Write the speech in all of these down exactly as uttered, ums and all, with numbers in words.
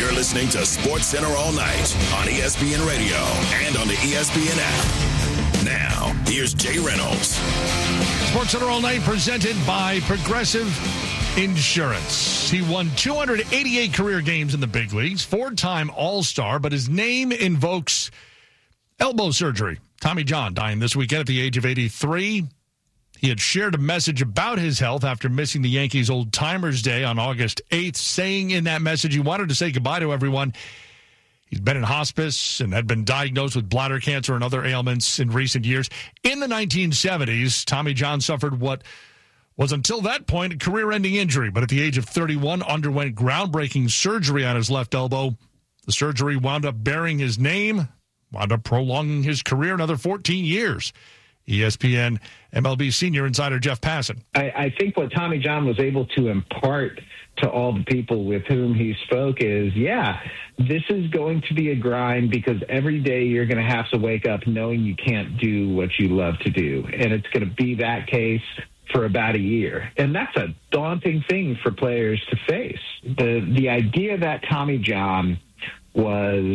You're listening to Sports Center all night on E S P N Radio and on the E S P N app. Now, here's Jay Reynolds. Sports Center all night presented by Progressive Insurance. He won two hundred eighty-eight career games in the big leagues, four-time All-Star, but his name invokes elbow surgery. Tommy John dying this weekend at the age of eighty-three. He had shared a message about his health after missing the Yankees' Old Timers Day on August eighth, saying in that message he wanted to say goodbye to everyone. He's been in hospice and had been diagnosed with bladder cancer and other ailments in recent years. In the nineteen seventies, Tommy John suffered what was until that point a career-ending injury, but at the age of thirty-one underwent groundbreaking surgery on his left elbow. The surgery wound up bearing his name, wound up prolonging his career another fourteen years. E S P N M L B senior insider Jeff Passan. I, I think what Tommy John was able to impart to all the people with whom he spoke is, yeah, this is going to be a grind because every day you're going to have to wake up knowing you can't do what you love to do. And it's going to be that case for about a year. And that's a daunting thing for players to face. The, the idea that Tommy John was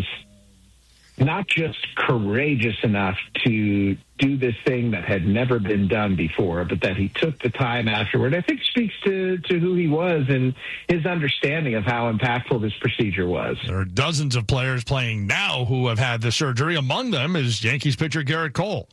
not just courageous enough to do this thing that had never been done before, but that he took the time afterward, I think speaks to, to who he was and his understanding of how impactful this procedure was. There are dozens of players playing now who have had the surgery. Among them is Yankees pitcher Gerrit Cole.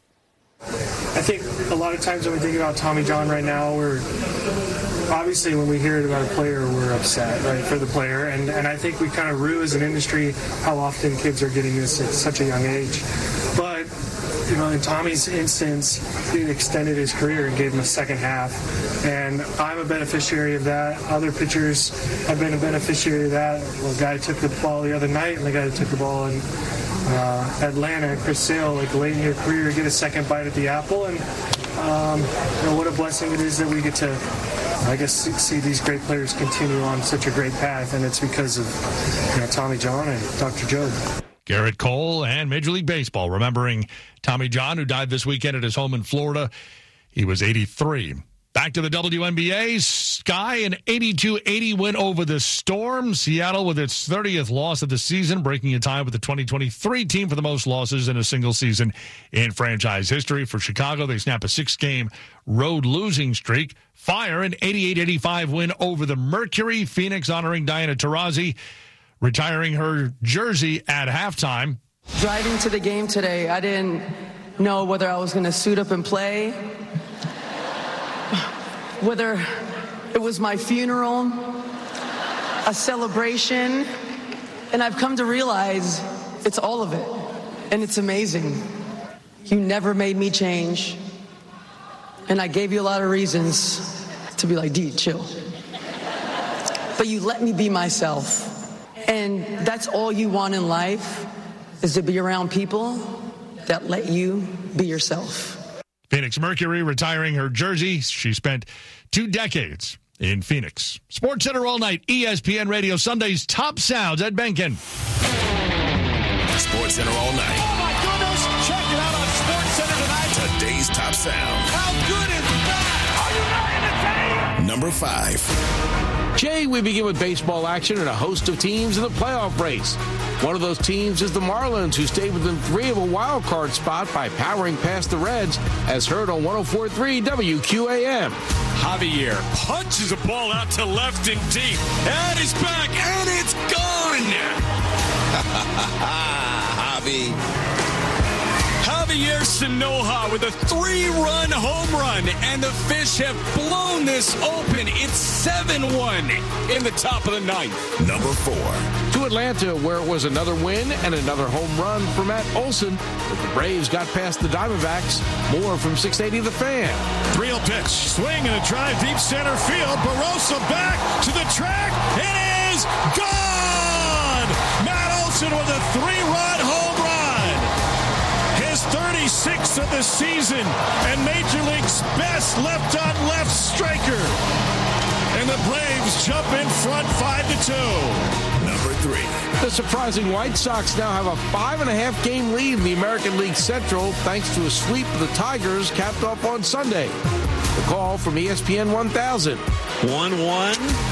I think a lot of times when we think about Tommy John right now, we're obviously when we hear it about a player, we're upset, right, for the player. And, and I think we kind of rue as an industry how often kids are getting this at such a young age. But, you know, in Tommy's instance, he extended his career and gave him a second half. And I'm a beneficiary of that. Other pitchers have been a beneficiary of that. Well, the guy took the ball the other night, and the guy that took the ball in uh, Atlanta, Chris Sale, like late in your career, get a second bite at the apple. And, um, you know, what a blessing it is that we get to, I guess, see these great players continue on such a great path, and it's because of, you know, Tommy John and Doctor Job. Gerrit Cole and Major League Baseball remembering Tommy John, who died this weekend at his home in Florida. He was eighty-three. Back to the W N B A. Sky, an eighty-two eighty win over the Storm. Seattle with its thirtieth loss of the season, breaking a tie with the twenty twenty-three team for the most losses in a single season in franchise history. For Chicago, they snap a six-game road losing streak. Fire, an eighty-eight eighty-five win over the Mercury. Phoenix honoring Diana Taurasi, retiring her jersey at halftime. Driving to the game today, I didn't know whether I was going to suit up and play, whether it was my funeral, a celebration, and I've come to realize it's all of it, and it's amazing. You never made me change, and I gave you a lot of reasons to be like, D, chill. But you let me be myself. And that's all you want in life, is to be around people that let you be yourself. Phoenix Mercury retiring her jersey. She spent two decades in Phoenix. Sports Center all night, E S P N Radio, Sunday's top sounds. Ed Benkin. Sports Center all night. Oh, my goodness. Check it out on Sports Center tonight. Today's top sound. How good is that? Are you not entertained? Number five. Jay, we begin with baseball action and a host of teams in the playoff race. One of those teams is the Marlins, who stayed within three of a wild card spot by powering past the Reds, as heard on one oh four point three W Q A M. Javier punches a ball out to left and deep, and it's back, and it's gone! Javi. Javier Sanoja with a three-run home run, and the Fish have blown this open. It's seven one in the top of the ninth. Number four. To Atlanta, where it was another win and another home run for Matt Olson, but the Braves got past the Diamondbacks. More from six eighty The Fan. three oh pitch, swing and a drive deep center field. Barossa back to the track. It is gone! Matt Olson with a three-run home run. His thirty-sixth of the season and Major League's best left-on-left striker. And the Braves jump in front five to two. Number three. The surprising White Sox now have a five and a half game lead in the American League Central thanks to a sweep of the Tigers capped off on Sunday. The call from E S P N one thousand. one one.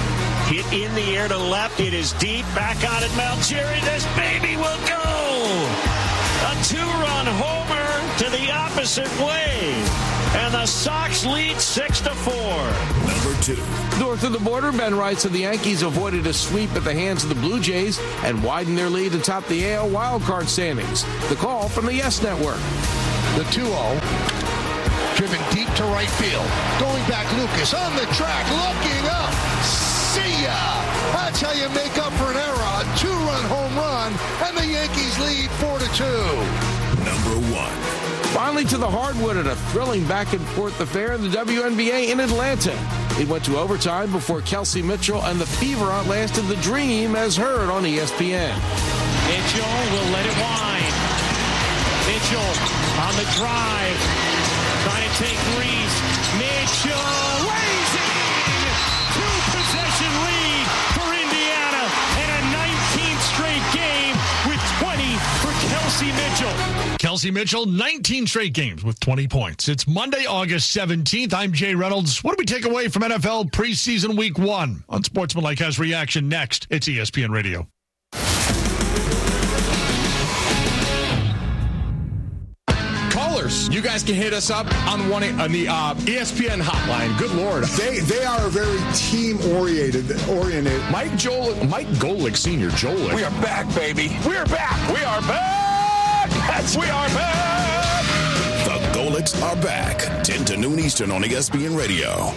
Hit in the air to left. It is deep. Back on it, Malcheri. This baby will go. A two-run homer to the opposite way. And the Sox lead six to four. Number two. North of the border, Ben Wright said the Yankees avoided a sweep at the hands of the Blue Jays and widened their lead atop the A L wildcard standings. The call from the Yes Network. The two oh, driven deep to right field. Going back, Lucas on the track, looking up. See ya! That's how you make up for an error. A two-run home run, and the Yankees lead four to two. Number one. Finally to the hardwood at a thrilling back-and-forth affair in the W N B A in Atlanta. It went to overtime before Kelsey Mitchell and the Fever outlasted the Dream, as heard on E S P N. Mitchell will let it wind. Mitchell on the drive, trying to take threes. Mitchell lays it in! Two-possession lead for Indiana, and a nineteenth straight game with twenty for Kelsey Mitchell. Kelsey Mitchell, nineteen straight games with twenty points. It's Monday, August seventeenth. I'm Jay Reynolds. What do we take away from N F L preseason week one? On Sportsmanlike has reaction next. It's E S P N Radio. Callers, you guys can hit us up on one on the uh, E S P N hotline. Good Lord, they they are very team oriented. Oriented. Mike Joel, Mike Golick, Senior Joel. We are back, baby. We are back. We are back. Yes, we are back. The Golicks are back. ten to noon Eastern on E S P N Radio.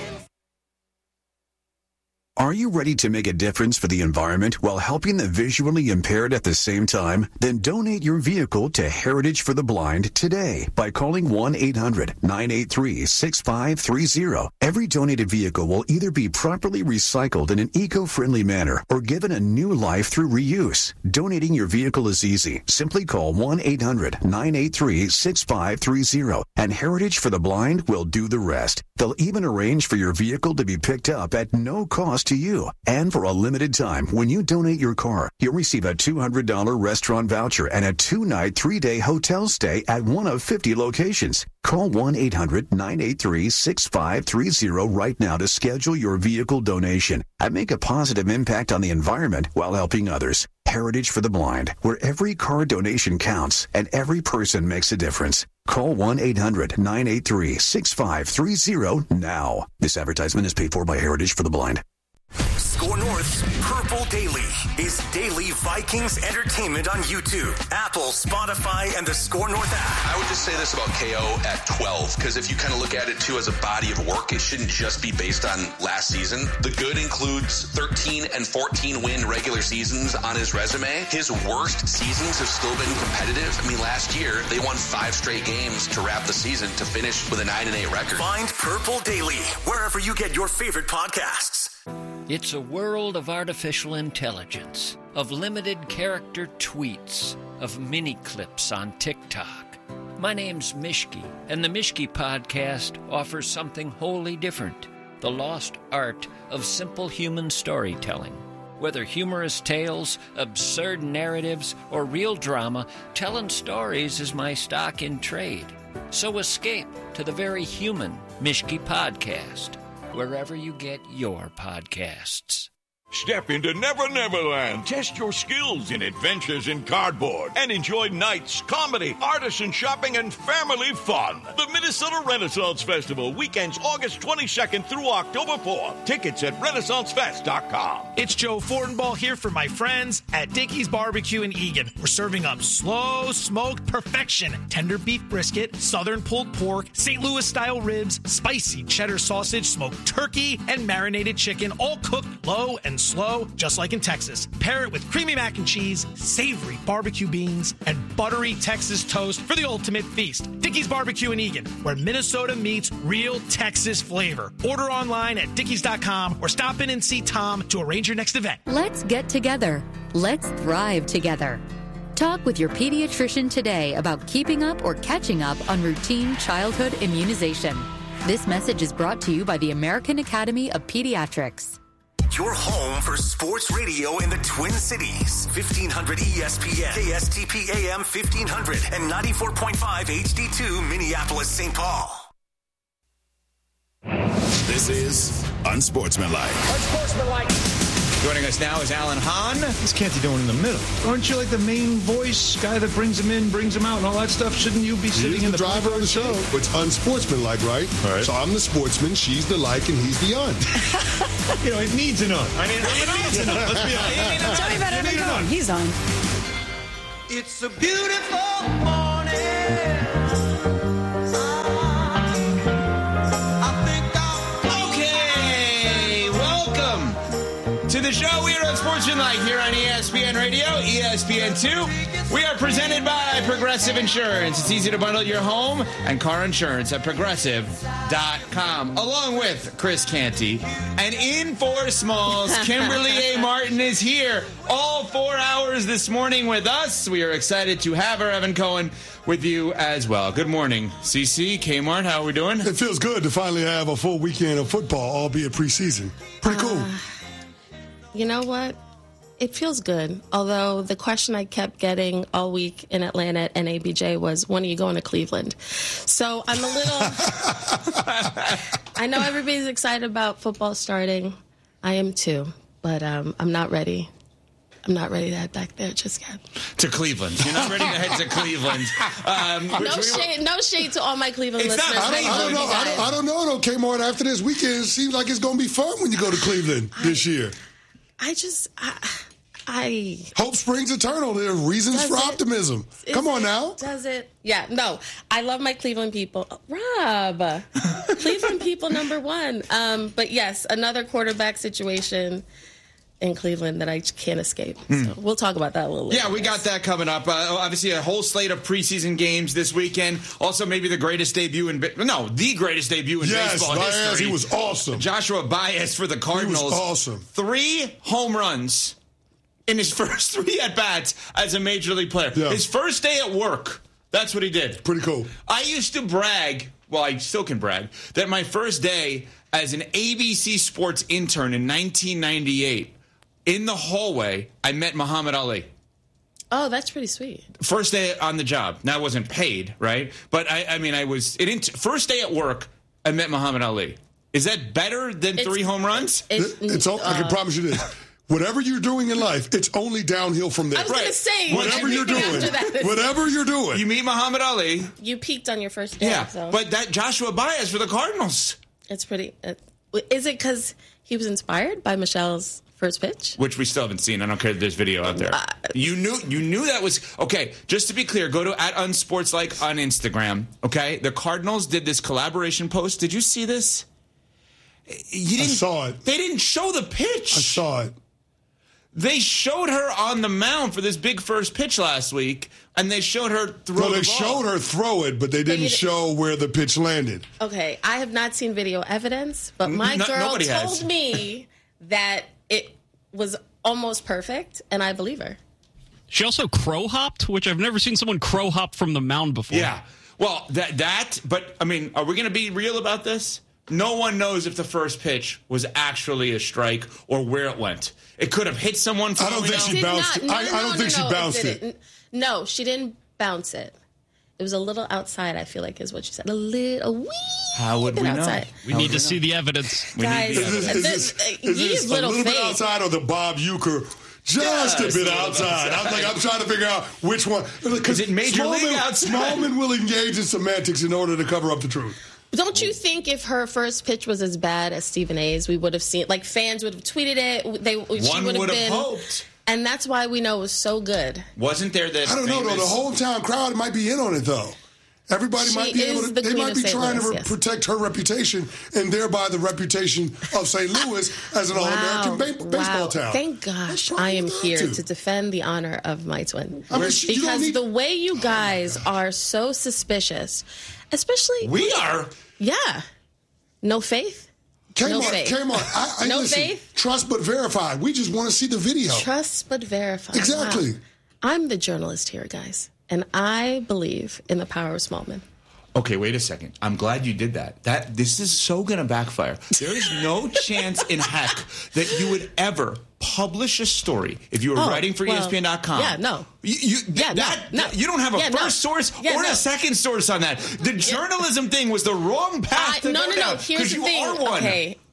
Are you ready to make a difference for the environment while helping the visually impaired at the same time? Then donate your vehicle to Heritage for the Blind today by calling one eight hundred nine eight three six five three zero. Every donated vehicle will either be properly recycled in an eco-friendly manner or given a new life through reuse. Donating your vehicle is easy. Simply call one eight hundred nine eight three six five three zero and Heritage for the Blind will do the rest. They'll even arrange for your vehicle to be picked up at no cost to you. And for a limited time, when you donate your car, you'll receive a two hundred dollars restaurant voucher and a two-night, three-day hotel stay at one of fifty locations. Call one eight hundred nine eight three six five three zero right now to schedule your vehicle donation and make a positive impact on the environment while helping others. Heritage for the Blind, where every car donation counts and every person makes a difference. Call one eight hundred nine eight three six five three zero now. This advertisement is paid for by Heritage for the Blind. Score North's Purple Daily is daily Vikings entertainment on YouTube, Apple, Spotify, and the Score North app. I would just say this about K O at twelve, because if you kind of look at it, too, as a body of work, it shouldn't just be based on last season. The good includes thirteen and fourteen win regular seasons on his resume. His worst seasons have still been competitive. I mean, last year, they won five straight games to wrap the season to finish with a nine and eight record. Find Purple Daily wherever you get your favorite podcasts. It's a world of artificial intelligence, of limited character tweets, of mini clips on TikTok. My name's Mishki, and the Mishki Podcast offers something wholly different, the lost art of simple human storytelling. Whether humorous tales, absurd narratives, or real drama, telling stories is my stock in trade. So escape to the very human Mishki Podcast, wherever you get your podcasts. Step into Never Never Land. Test your skills in adventures in cardboard and enjoy nights, comedy, artisan shopping, and family fun. The Minnesota Renaissance Festival, weekends August twenty-second through October fourth. Tickets at renaissance fest dot com. It's Joe Fortenbaugh here for my friends at Dickey's Barbecue in Eagan. We're serving up slow smoked perfection, tender beef brisket, southern pulled pork, Saint Louis style ribs, spicy cheddar sausage, smoked turkey, and marinated chicken, all cooked low and slow, just like in Texas. Pair it with creamy mac and cheese, savory barbecue beans, and buttery Texas toast for the ultimate feast. Dickey's Barbecue in Eagan, where Minnesota meets real Texas flavor. Order online at dickeys dot com or stop in and see Tom to arrange your next event. Let's get together. Let's thrive together. Talk with your pediatrician today about keeping up or catching up on routine childhood immunization. This message is brought to you by the American Academy of Pediatrics. Your home for sports radio in the Twin Cities. fifteen hundred E S P N, K S T P A M fifteen hundred, and ninety-four point five H D two Minneapolis, Saint Paul. This is Unsportsmanlike. Unsportsmanlike. Joining us now is Alan Hahn. What's Canty doing in the middle? Aren't you like the main voice guy that brings him in, brings him out, and all that stuff? Shouldn't you be sitting He's in the, the driver of the show? It's unsportsmanlike, right? All right. So I'm the sportsman, she's the like, and he's the un. You know, it needs an un. I mean, it needs an un. Let's be honest. Tell me about Evan Cohen. He's on. It's a beautiful morning. Okay, welcome to the show. We are on Sportsmanlike here on E S P N Radio, E S P N two. We are presented by Progressive Insurance. It's easy to bundle your home and car insurance at progressive dot com. Along with Chris Canty. And in for Smalls, Kimberly A. Martin is here all four hours this morning with us. We are excited to have her, Evan Cohen, with you as well. Good morning, C C, Kmart. How are we doing? It feels good to finally have a full weekend of football, albeit preseason. Pretty cool. Uh, you know what? It feels good. Although the question I kept getting all week in Atlanta at N A B J was, when are you going to Cleveland? So I'm a little... I know everybody's excited about football starting. I am too. But um, I'm not ready. I'm not ready to head back there just yet. To Cleveland. You're not ready to head to Cleveland. Um, no shade no shade to all my Cleveland It's listeners. not- I don't, I don't know. I don't, I don't know, though, Kmart. After this weekend, it seems like it's going to be fun when you go to Cleveland this year. I just... I, I Hope springs eternal. There are reasons Does for it? optimism. Is Come on it? now. Does it? Yeah, no. I love my Cleveland people. Rob. Cleveland people number one. Um, but yes, another quarterback situation in Cleveland that I can't escape. So we'll talk about that a little later. Yeah, we got that coming up. Uh, obviously, a whole slate of preseason games this weekend. Also, maybe the greatest debut in no, the greatest debut in Yes, baseball Baez, history. he was awesome. Joshua Baez for the Cardinals. He was awesome. Three home runs in his first three at bats as a major league player. Yeah. His first day at work. That's what he did. Pretty cool. I used to brag. Well, I still can brag that my first day as an A B C Sports intern in nineteen ninety-eight. In the hallway, I met Muhammad Ali. Oh, that's pretty sweet. First day on the job. Now, I wasn't paid, right? But, I, I mean, I was... It didn't, first day at work, I met Muhammad Ali. Is that better than It's- three home runs? It's, It's all, I can uh, promise you this. Whatever you're doing in life, it's only downhill from there. I was going to say, Whatever you're everything doing, after that is- whatever you're doing. You meet Muhammad Ali. You peaked on your first day. Yeah, so but that Joshua Baez for the Cardinals. it's pretty... Uh, is it because he was inspired by Michelle's first pitch? Which we still haven't seen. I don't care if there's video out there. Uh, you knew you knew that was... Okay, just to be clear, go to at unsportslike on Instagram, okay? The Cardinals did this collaboration post. Did you see this? You didn't, I saw it. They didn't show the pitch. I saw it. They showed her on the mound for this big first pitch last week, and they showed her throw No, the they ball. showed her throw it, but they didn't you- show where the pitch landed. Okay, I have not seen video evidence, but my No- girl nobody told has. me that it was almost perfect, and I believe her. She also crow hopped, which I've never seen someone crow hop from the mound before. Yeah. Well, that, that, but, I mean, are we going to be real about this? No one knows if the first pitch was actually a strike or where it went. It could have hit someone. For I don't all we think know. she Did bounced not- it. no, I- I no, don't no, think she no, bounced didn't. it. No, she didn't bounce it. It was a little outside, I feel like, is what she said. A little, a wee How would bit we know? outside. We How need would to we see know? the evidence. We Guys, need the Is this, evidence. is This- this, uh, is Yee's this a little little bit face. outside or the Bob Uecker just, Just a a bit little outside? outside. I'm like, I'm trying to figure out which one. Is it Major League outside? Smallman will engage in semantics in order to cover up the truth. Don't you think if her first pitch was as bad as Stephen A's, we would have seen, like, fans would have tweeted it. They, she One would have would have been. hoped. And that's why we know it was so good. Wasn't there that I don't know, though. famous- The hometown crowd might be in on it, though. Everybody She might be able is to. the They queen might of be Saint trying Louis, to re- yes. protect her reputation and thereby the reputation of Saint Louis as an all-American ba- baseball wow. town. Thank gosh I am here to. defend the honor of my twin. I mean, she- you don't because need- the way you guys are so suspicious, especially... We are. Yeah. No faith? no Kmart, faith. Kmart. I, I, no listen, faith? Trust but verify. We just want to see the video. Trust but verify. Exactly. Wow. I'm the journalist here, guys. And I believe in the power of small men. Okay, wait a second. I'm glad you did that. That this is so going to backfire. There is no chance in heck that you would ever publish a story if you were Oh, writing for well, E S P N dot com. yeah, no. You, you, Yeah, no, that, no. You don't have a Yeah, first no. source Yeah, or no. a second source on that. The journalism thing was the wrong path I, to no, go no, down. no. Here's the you thing. are one. Okay,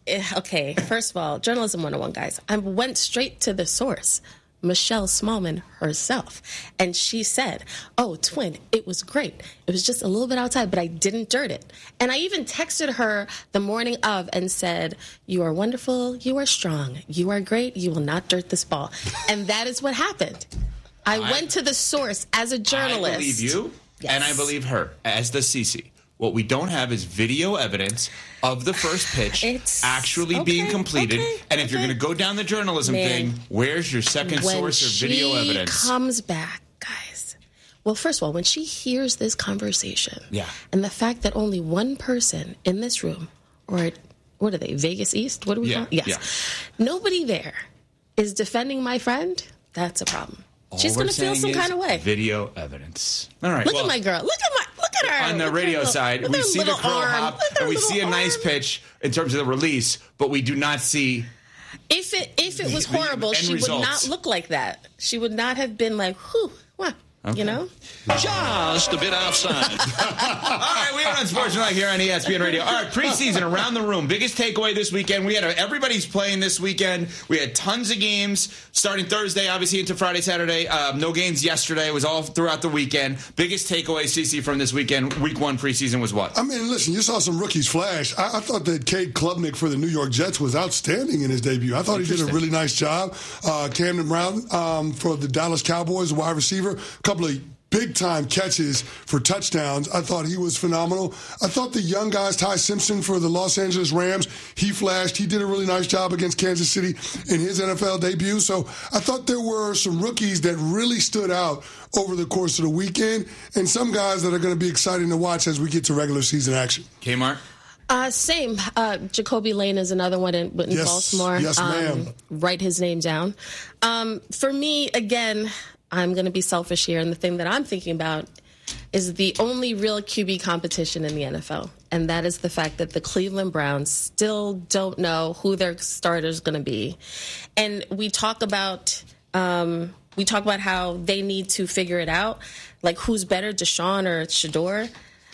okay, first of all, Journalism one oh one, guys. I went straight to the source, Michelle Smallman herself. And she said, oh, twin, it was great. It was just a little bit outside, but I didn't dirt it. And I even texted her the morning of and said, you are wonderful. You are strong. You are great. You will not dirt this ball. And that is what happened. I, I went to the source as a journalist. I believe you, yes. and I believe her, as the Cece. What we don't have is video evidence of the first pitch it's, actually okay, being completed. Okay, and if okay. you're going to go down the journalism Man, thing, where's your second source of video evidence? When she comes back, guys. Well, first of all, when she hears this conversation, yeah. and the fact that only one person in this room, or what are they, Vegas East? What do we yeah, call it? Yes. Yeah. Nobody there is defending my friend, that's a problem. All She's going to feel some kind of way. Video evidence. All right. Look well, at my girl. Look at my. Look at her. On the look radio little, side, we see the crow arm. hop, and we see a arm. nice pitch in terms of the release, but we do not see. If it if it was horrible, she results. would not look like that. She would not have been like, whew, wow. Okay. You know? Just a bit outside. All right, we are on Sports Night here on E S P N Radio. All right, preseason around the room. Biggest takeaway this weekend. We had a, everybody's playing this weekend. We had tons of games starting Thursday, obviously into Friday, Saturday. Um, no games yesterday. It was all throughout the weekend. Biggest takeaway, Cece, from this weekend, week one preseason was what? I mean, listen, you saw some rookies flash. I, I thought that Cade Klubnik for the New York Jets was outstanding in his debut. I thought he did a really nice job. Uh, Camden Brown um, for the Dallas Cowboys, wide receiver. Couple of big-time catches for touchdowns. I thought he was phenomenal. I thought the young guys, Ty Simpson for the Los Angeles Rams, he flashed. He did a really nice job against Kansas City in his N F L debut. So I thought there were some rookies that really stood out over the course of the weekend, and some guys that are going to be exciting to watch as we get to regular season action. Kmart? Uh, same. Uh, Jacoby Lane is another one in, in yes. Baltimore. Yes, ma'am. Um, write his name down. Um, for me, again, I'm going to be selfish here, and the thing that I'm thinking about is the only real Q B competition in the N F L, and that is the fact that the Cleveland Browns still don't know who their starter is going to be. And we talk about um, we talk about how they need to figure it out, like who's better, Deshaun or Shador.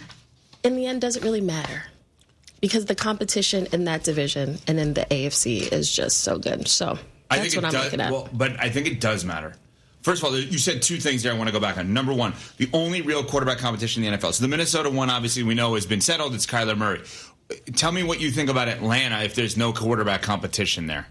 In the end, doesn't really matter, because the competition in that division and in the A F C is just so good. So that's I think what it I'm does, looking at. Well, but I think it does matter. First of all, you said two things there I want to go back on. Number one, the only real quarterback competition in the N F L. So the Minnesota one, obviously, we know has been settled. It's Kyler Murray. Tell me what you think about Atlanta if there's no quarterback competition there.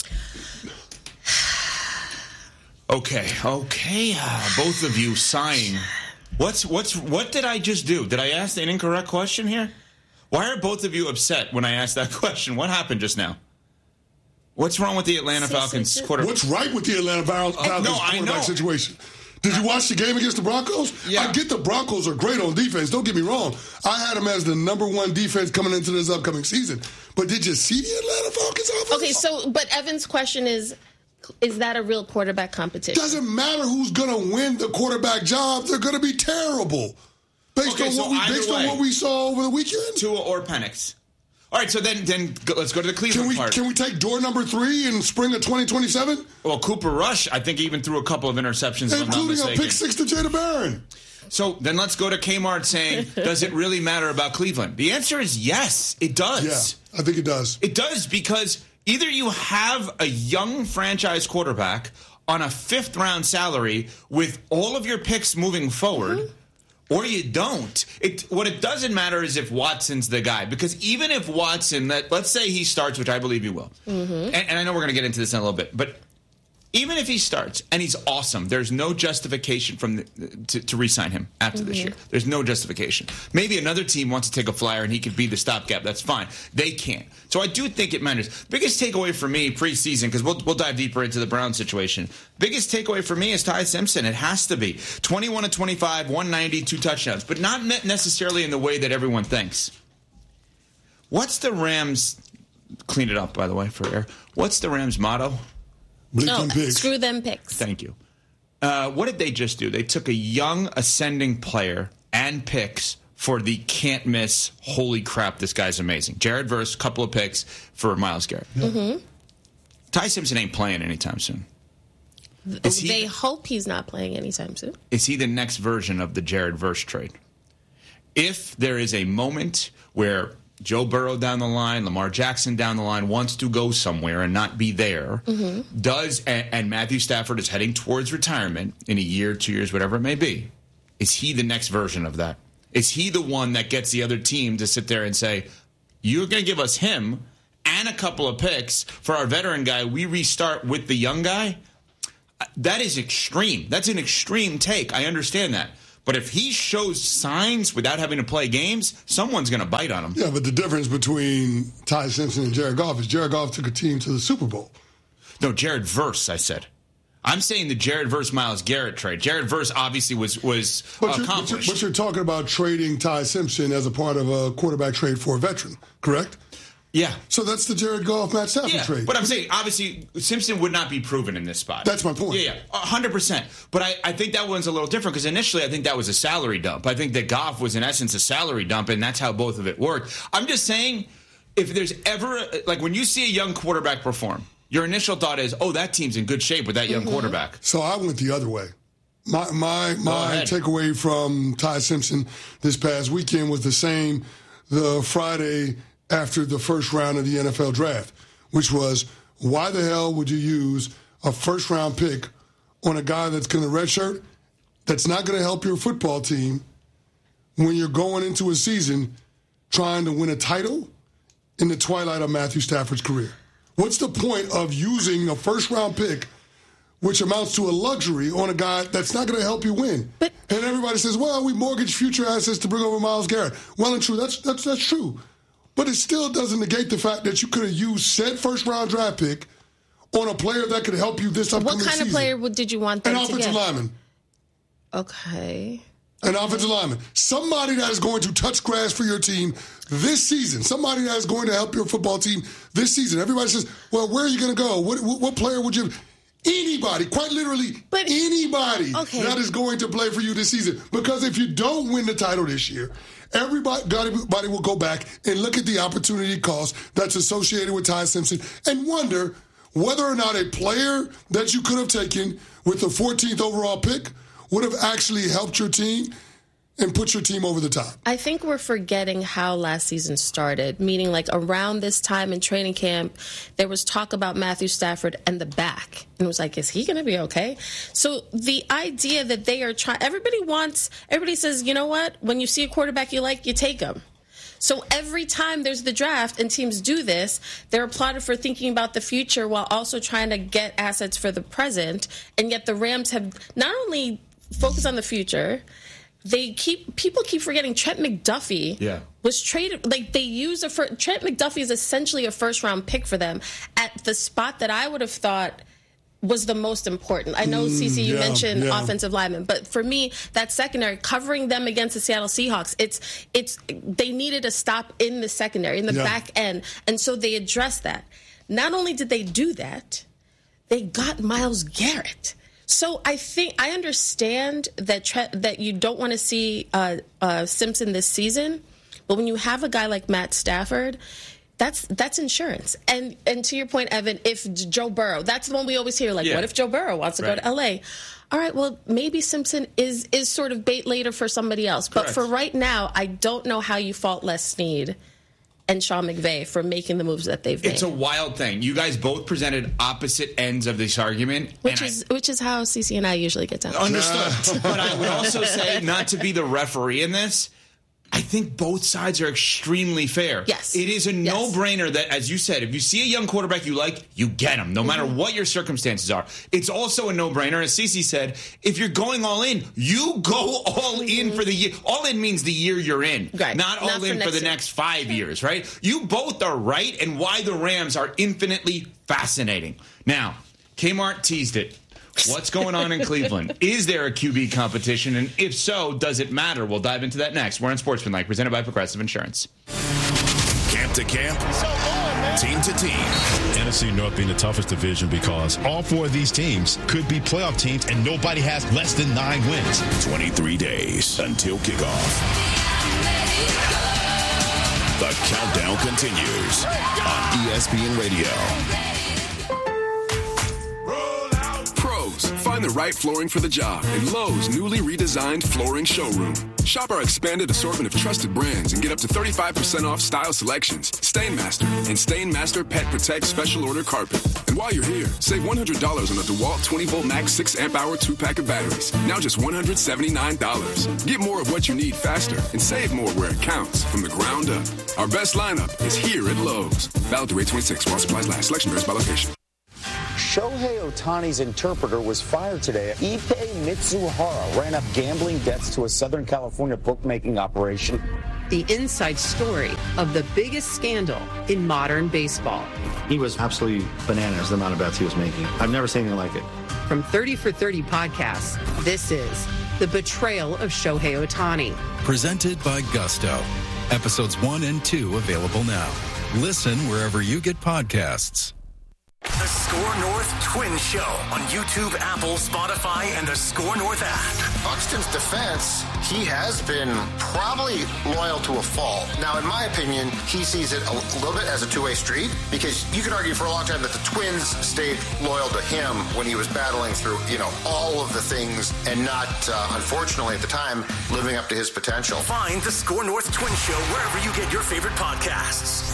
Okay, okay. Uh, both of you sighing. What's what's what did I just do? Did I ask an incorrect question here? Why are both of you upset when I asked that question? What happened just now? What's wrong with the Atlanta Falcons quarterback? What's right with the Atlanta Falcons oh, no, quarterback situation? Did you watch the game against the Broncos? Yeah. I get the Broncos are great on defense. Don't get me wrong. I had them as the number one defense coming into this upcoming season. But did you see the Atlanta Falcons offense? Okay, so, but Evan's question is, is that a real quarterback competition? Doesn't matter who's going to win the quarterback job. They're going to be terrible. Based, okay, on, so what we, based on what we saw over the weekend? Tua or Penix. All right, so then, then go, let's go to the Cleveland can we, part. Can we take door number three in spring of twenty twenty-seven? Well, Cooper Rush, I think, even threw a couple of interceptions, if I'm not mistaken. Including a pick six to Jada Barron. So then let's go to Kmart saying, does it really matter about Cleveland? The answer is yes, it does. Yeah, I think it does. It does, because either you have a young franchise quarterback on a fifth-round salary with all of your picks moving forward, mm-hmm. or you don't. It, what it doesn't matter is if Watson's the guy. Because even if Watson, that let's say he starts, which I believe he will, mm-hmm. and, and I know we're going to get into this in a little bit, but even if he starts and he's awesome, there's no justification from the, to, to re-sign him after mm-hmm. this year. There's no justification. Maybe another team wants to take a flyer and he could be the stopgap. That's fine. They can't. So I do think it matters. Biggest takeaway for me preseason, because we'll, we'll dive deeper into the Brown situation. Biggest takeaway for me is Ty Simpson. It has to be. twenty-one to twenty-five, one ninety, two touchdowns. But not necessarily in the way that everyone thinks. What's the Rams... Clean it up, by the way, for air. What's the Rams' motto? No, screw them picks. Thank you. Uh, what did they just do? They took a young ascending player and picks for the can't miss, holy crap, this guy's amazing. Jared Verse, couple of picks for Myles Garrett. Mm-hmm. Ty Simpson ain't playing anytime soon. Is they he, hope he's not playing anytime soon. Is he the next version of the Jared Verse trade? If there is a moment where Joe Burrow down the line, Lamar Jackson down the line, wants to go somewhere and not be there, mm-hmm. does, and, and Matthew Stafford is heading towards retirement in a year, two years, whatever it may be, is he the next version of that? Is he the one that gets the other team to sit there and say, you're going to give us him and a couple of picks for our veteran guy, we restart with the young guy? That is extreme. That's an extreme take. I understand that. But if he shows signs without having to play games, someone's going to bite on him. Yeah, but the difference between Ty Simpson and Jared Goff is Jared Goff took a team to the Super Bowl. No, Jared Verse, I said. I'm saying the Jared Verse Myles Garrett trade. Jared Verse obviously was was but you're, accomplished. But you're, but you're talking about trading Ty Simpson as a part of a quarterback trade for a veteran, correct? Yeah. So that's the Jared Goff, Matt Stafford yeah, trade. But I'm saying, obviously, Simpson would not be proven in this spot. That's my point. Yeah, yeah, one hundred percent. But I, I think that one's a little different because initially I think that was a salary dump. I think that Goff was, in essence, a salary dump, and that's how both of it worked. I'm just saying, if there's ever, like when you see a young quarterback perform, your initial thought is, oh, that team's in good shape with that young mm-hmm. quarterback. So I went the other way. My my my takeaway from Ty Simpson this past weekend was the same the Friday after the first round of the N F L draft, which was, why the hell would you use a first-round pick on a guy that's going to redshirt, that's not going to help your football team when you're going into a season trying to win a title in the twilight of Matthew Stafford's career? What's the point of using a first-round pick, which amounts to a luxury, on a guy that's not going to help you win? But, and everybody says, well, we mortgage future assets to bring over Myles Garrett. Well and true, that's that's that's true. But it still doesn't negate the fact that you could have used said first-round draft pick on a player that could help you this upcoming season. What kind of player would, did you want them to get? An offensive lineman. Okay. An offensive lineman. Somebody that is going to touch grass for your team this season. Somebody that is going to help your football team this season. Everybody says, well, where are you going to go? What, what, what player would you... Anybody, quite literally but, anybody okay. that is going to play for you this season. Because if you don't win the title this year, everybody, everybody will go back and look at the opportunity cost that's associated with Ty Simpson and wonder whether or not a player that you could have taken with the fourteenth overall pick would have actually helped your team and put your team over the top. I think we're forgetting how last season started, meaning like around this time in training camp, there was talk about Matthew Stafford and the back. And it was like, is he going to be okay? So the idea that they are trying, everybody wants, everybody says, you know what? When you see a quarterback you like, you take him. So every time there's the draft and teams do this, they're applauded for thinking about the future while also trying to get assets for the present. And yet the Rams have not only focused on the future, They keep people keep forgetting Trent McDuffie yeah. was traded. Like they use a fir- Trent McDuffie is essentially a first round pick for them at the spot that I would have thought was the most important. I know, mm, Cece, you yeah, mentioned yeah. offensive linemen, but for me, that secondary, covering them against the Seattle Seahawks, it's it's they needed a stop in the secondary, in the yeah. back end, and so they addressed that. Not only did they do that, they got Myles Garrett. So I think I understand that tre- that you don't want to see uh, uh, Simpson this season, but when you have a guy like Matt Stafford, that's that's insurance. And and to your point, Evan, if Joe Burrow, that's the one we always hear, like, yeah. what if Joe Burrow wants to right. go to L A? All right, well, maybe Simpson is is sort of bait later for somebody else. Correct. But for right now, I don't know how you fault Les Snead and Sean McVay for making the moves that they've made. It's a wild thing. You guys both presented opposite ends of this argument. Which is I, which is how Cece and I usually get down. Understood. But I would also say, not to be the referee in this, I think both sides are extremely fair. Yes. It is a yes. no-brainer that, as you said, if you see a young quarterback you like, you get him, no mm-hmm. matter what your circumstances are. It's also a no-brainer, as Cece said, if you're going all in, you go all mm-hmm. in for the year. All in means the year you're in, right. not all not in for, for the year. next five years, right? You both are right, and why the Rams are infinitely fascinating. Now, Kmart teased it. What's going on in Cleveland? Is there a Q B competition? And if so, does it matter? We'll dive into that next. We're on Sportsmanlike, presented by Progressive Insurance. Camp to camp, team to team. N F C North being the toughest division because all four of these teams could be playoff teams, and nobody has less than nine wins. twenty-three days until kickoff. The countdown continues on E S P N Radio. Find the right flooring for the job in Lowe's newly redesigned flooring showroom. Shop our expanded assortment of trusted brands and get up to thirty-five percent off style selections, Stainmaster, and Stainmaster Pet Protect Special Order Carpet. And while you're here, save one hundred dollars on the DeWalt twenty volt Max six amp hour two pack of batteries. Now just one hundred seventy-nine dollars. Get more of what you need faster and save more where it counts from the ground up. Our best lineup is here at Lowe's. Valid through eight twenty-six while supplies last. Selection varies by location. Shohei Ohtani's interpreter was fired today. Ippei Mitsuhara ran up gambling debts to a Southern California bookmaking operation. The inside story of the biggest scandal in modern baseball. He was absolutely bananas, the amount of bets he was making. I've never seen anything like it. From thirty for thirty podcasts, this is The Betrayal of Shohei Ohtani. Presented by Gusto. Episodes one and two available now. Listen wherever you get podcasts. The Score North Twin Show on YouTube, Apple, Spotify, and the Score North app. Buxton's defense, he has been probably loyal to a fault. Now, in my opinion, he sees it a little bit as a two-way street because you could argue for a long time that the Twins stayed loyal to him when he was battling through, you know, all of the things and not, uh, unfortunately at the time, living up to his potential. Find the Score North Twin Show wherever you get your favorite podcasts.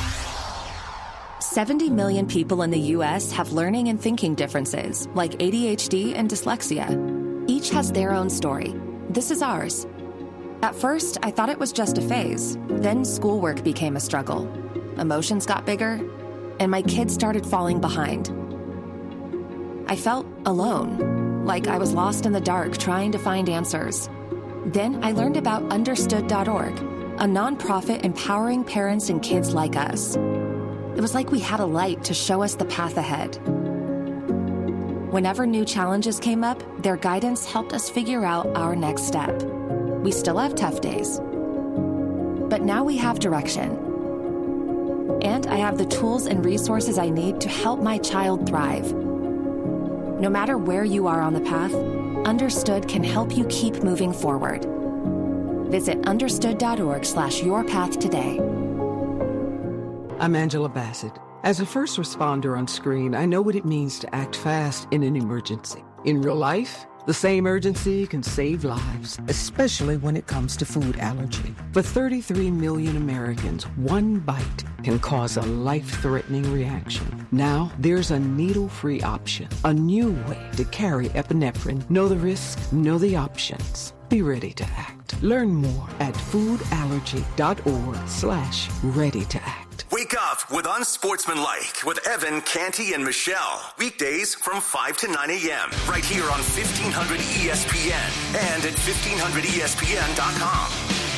seventy million people in the U S have learning and thinking differences, like A D H D and dyslexia. Each has their own story. This is ours. At first, I thought it was just a phase. Then schoolwork became a struggle. Emotions got bigger, and my kids started falling behind. I felt alone, like I was lost in the dark trying to find answers. Then I learned about understood dot org, a nonprofit empowering parents and kids like us. It was like we had a light to show us the path ahead. Whenever new challenges came up, their guidance helped us figure out our next step. We still have tough days, but now we have direction. And I have the tools and resources I need to help my child thrive. No matter where you are on the path, Understood can help you keep moving forward. Visit understood dot org slash your path today. I'm Angela Bassett. As a first responder on screen, I know what it means to act fast in an emergency. In real life, the same urgency can save lives, especially when it comes to food allergy. For thirty-three million Americans, one bite can cause a life-threatening reaction. Now, there's a needle-free option, a new way to carry epinephrine. Know the risks, know the options. Be ready to act. Learn more at foodallergy.org slash ready to act. Wake up with Unsportsmanlike with Evan, Canty, and Michelle. Weekdays from five to nine a.m. right here on fifteen hundred E S P N and at fifteen hundred E S P N dot com.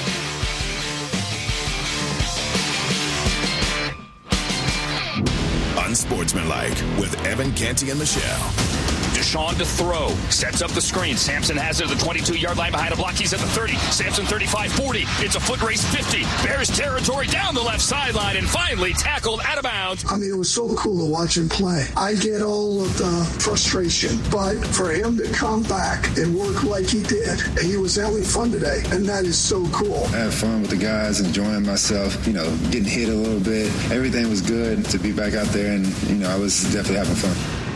Unsportsmanlike with Evan, Canty, and Michelle. Deshaun to throw. Sets up the screen. Sampson has it at the twenty-two-yard line behind a block. He's at the thirty. Sampson thirty-five forty. It's a foot race fifty. Bears territory down the left sideline and finally tackled out of bounds. I mean, it was so cool to watch him play. I get all of the frustration, but for him to come back and work like he did, he was having fun today, and that is so cool. I had fun with the guys, enjoying myself, you know, getting hit a little bit. Everything was good to be back out there, and, you know, I was definitely having fun.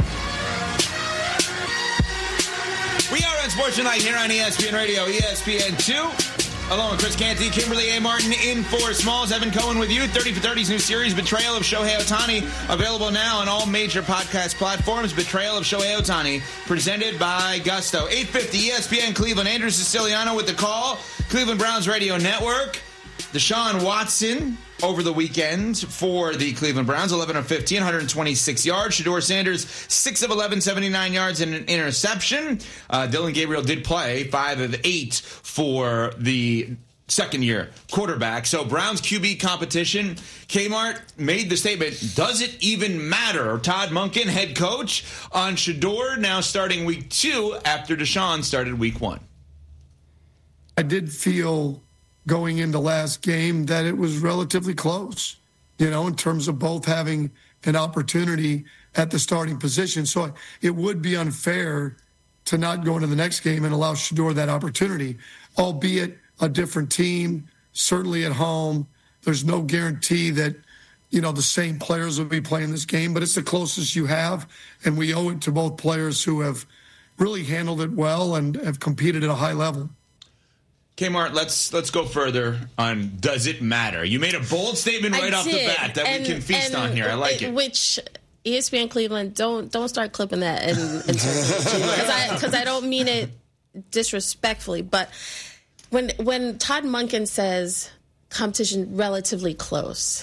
We are Unsportsmanlike here on E S P N Radio, E S P N two. Along with Chris Canty, Kimberly A. Martin in for Smalls. Evan Cohen with you. thirty for thirty's new series, Betrayal of Shohei Ohtani, available now on all major podcast platforms. Betrayal of Shohei Ohtani, presented by Gusto. eight fifty E S P N Cleveland. Andrew Siciliano with the call. Cleveland Browns Radio Network. Deshaun Watson over the weekend for the Cleveland Browns, eleven of fifteen, one hundred twenty-six yards. Shedeur Sanders, six of eleven, seventy-nine yards and an interception. Uh, Dylan Gabriel did play five of eight for the second-year quarterback. So Browns Q B competition. Kmart made the statement, does it even matter? Todd Monken, head coach, on Shedeur now starting week two after Deshaun started week one. I did feel going into last game that it was relatively close, you know, in terms of both having an opportunity at the starting position. So it would be unfair to not go into the next game and allow Shedeur that opportunity, albeit a different team, certainly at home. There's no guarantee that, you know, the same players will be playing this game, but it's the closest you have, and we owe it to both players who have, really handled it well and have competed at a high level. Kmart, let's let's go further on does it matter? You made a bold statement right I off did. the bat that and, we can feast and, on here. I like it. Which E S P N Cleveland, don't don't start clipping that and because I because I don't mean it disrespectfully, but when when Todd Monken says competition relatively close,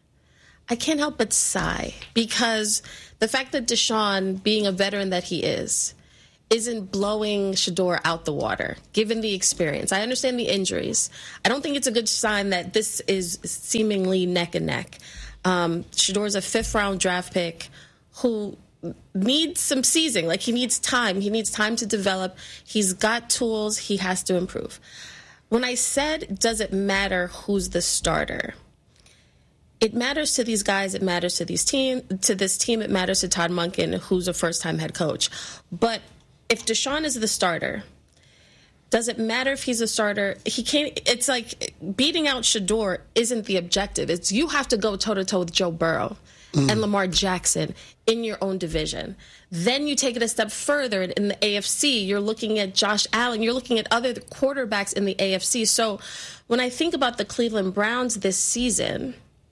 I can't help but sigh because the fact that Deshaun, being a veteran that he is, isn't blowing Shedeur out the water, given the experience. I understand the injuries. I don't think it's a good sign that this is seemingly neck and neck. Um, Shedeur's a fifth-round draft pick who needs some seasoning. Like, he needs time. He needs time to develop. He's got tools. He has to improve. When I said, does it matter who's the starter? It matters to these guys. It matters to these team, to this team. It matters to Todd Monken, who's a first-time head coach. But if Deshaun is the starter, does it matter if he's a starter? He can't. It's like beating out Shedeur isn't the objective. It's you have to go toe-to-toe with Joe Burrow mm. and Lamar Jackson in your own division. Then you take it a step further in the A F C. You're looking at Josh Allen. You're looking at other quarterbacks in the A F C. So when I think about the Cleveland Browns this season,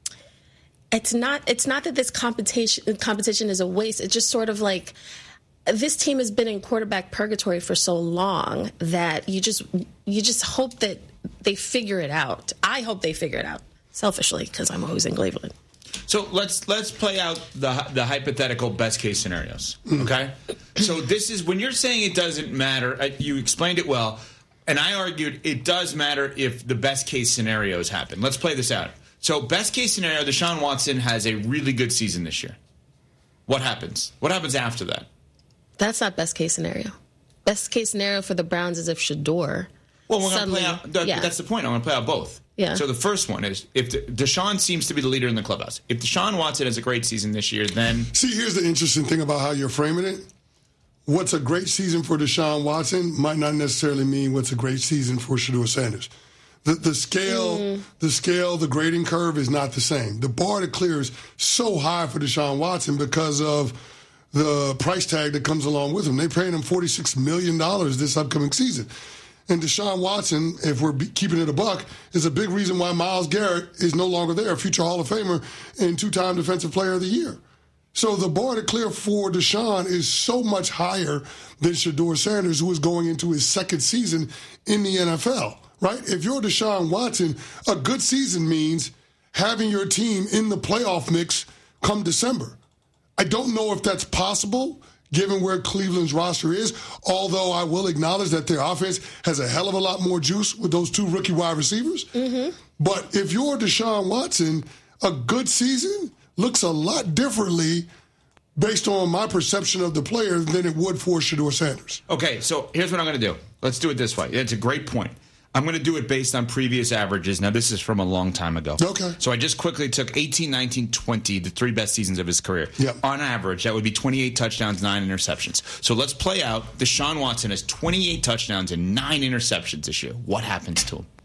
it's not it's not that this competition competition is a waste. It's just sort of like this team has been in quarterback purgatory for so long that you just you just hope that they figure it out. I hope they figure it out, selfishly, because I'm always in Cleveland. So let's let's play out the the hypothetical best case scenarios. Okay, so this is when you're saying it doesn't matter. You explained it well, and I argued it does matter if the best case scenarios happen. Let's play this out. So best case scenario, Deshaun Watson has a really good season this year. What happens? What happens after that? That's not best case scenario. Best case scenario for the Browns is if Shedeur. Well, we're going to play out. That, yeah. That's the point. I want to play out both. Yeah. So the first one is if the, Deshaun seems to be the leader in the clubhouse. If Deshaun Watson has a great season this year, then see, here's the interesting thing about how you're framing it. What's a great season for Deshaun Watson might not necessarily mean what's a great season for Shedeur Sanders. The, the scale, mm. the scale, the grading curve is not the same. The bar to clear is so high for Deshaun Watson because of the price tag that comes along with him. They're paying him forty-six million dollars this upcoming season. And Deshaun Watson, if we're keeping it a buck, is a big reason why Myles Garrett is no longer there, a future Hall of Famer and two-time Defensive Player of the Year. So the bar to clear for Deshaun is so much higher than Shedeur Sanders, who is going into his second season in the N F L, right? If you're Deshaun Watson, a good season means having your team in the playoff mix come December. I don't know if that's possible given where Cleveland's roster is, although I will acknowledge that their offense has a hell of a lot more juice with those two rookie wide receivers. Mm-hmm. But if you're Deshaun Watson, a good season looks a lot differently based on my perception of the player than it would for Shedeur Sanders. Okay, so here's what I'm going to do. Let's do it this way. It's a great point. I'm going to do it based on previous averages. Now, this is from a long time ago. Okay. So I just quickly took eighteen, nineteen, twenty, the three best seasons of his career. Yep. On average, that would be twenty-eight touchdowns, nine interceptions. So let's play out. Deshaun Watson has twenty-eight touchdowns and nine interceptions this year. What happens to him?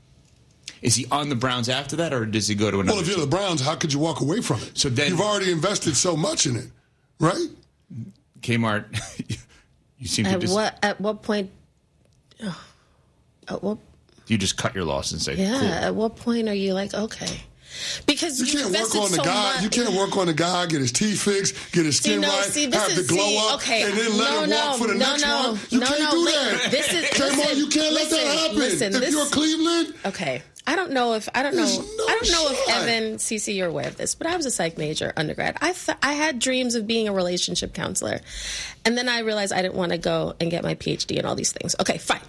Is he on the Browns after that, or does he go to another Well, if you're team? the Browns, how could you walk away from it? So then, you've already invested so much in it, right? Kmart, you seem to at just... what at what point? Oh, at what? You just cut your loss and say, Yeah. cool. At what point are you like, okay? Because you, you can't work invested on the so guy. much. You can't work on the guy, get his teeth fixed, get his skin see, no, right, see, this have is, the glow see, up, okay. and then let no, him no, walk for the no, next no, one. You no, can't no, do li- that. This is Come listen, on, you can't listen, let that happen. Listen, if this, you're Cleveland, okay. I don't know if I don't know no I don't know shot. if Evan, Cece, you're aware of this, but I was a psych major undergrad. I th- I had dreams of being a relationship counselor, and then I realized I didn't want to go and get my P H D and all these things. Okay, fine.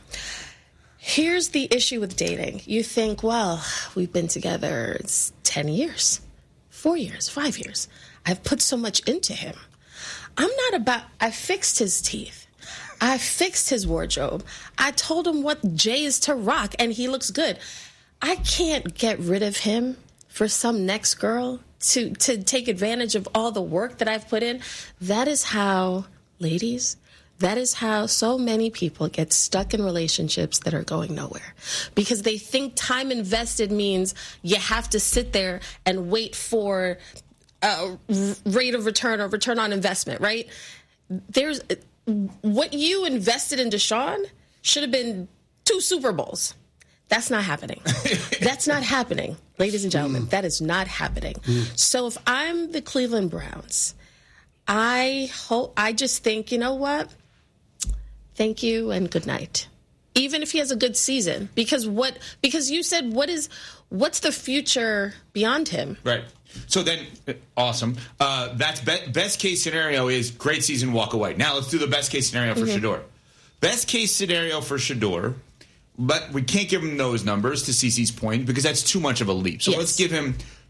Here's the issue with dating. You think, well, we've been together it's ten years, four years, five years. I've put so much into him. I'm not about, I fixed his teeth. I fixed his wardrobe. I told him what J's to rock, and he looks good. I can't get rid of him for some next girl to, to take advantage of all the work that I've put in. That is how, ladies, that is how so many people get stuck in relationships that are going nowhere. Because they think time invested means you have to sit there and wait for a rate of return or return on investment, right? There's what you invested in Deshaun should have been two Super Bowls. That's not happening. That's not happening, ladies and gentlemen. Mm. That is not happening. Mm. So if I'm the Cleveland Browns, I hope I just think, you know what? Thank you and good night. Even if he has a good season, because what? Because you said, what is? What's the future beyond him? Right. So then, awesome. Uh, that's be- best case scenario is great season, walk away. Now let's do the best case scenario for mm-hmm. Shedeur. Best case scenario for Shedeur, but we can't give him those numbers to CeCe's point because that's too much of a leap. So yes. let's give him